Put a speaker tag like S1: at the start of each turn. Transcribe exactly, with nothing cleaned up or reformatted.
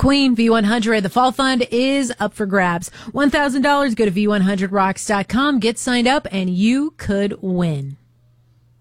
S1: Queen, V one hundred. The Fall Fund is up for grabs. one thousand dollars. Go to V one hundred rocks dot com, get signed up, and you could win.